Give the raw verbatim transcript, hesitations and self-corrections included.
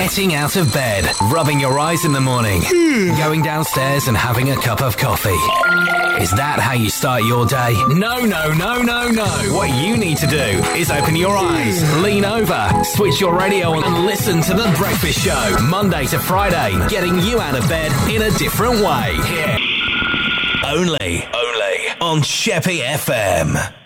Getting out of bed, rubbing your eyes in the morning, going downstairs and having a cup of coffee. Is that how you start your day? No, no, no, no, no. What you need to do is open your eyes, lean over, switch your radio on and listen to The Breakfast Show. Monday to Friday, getting you out of bed in a different way. Here. Only, only on Sheppy F M.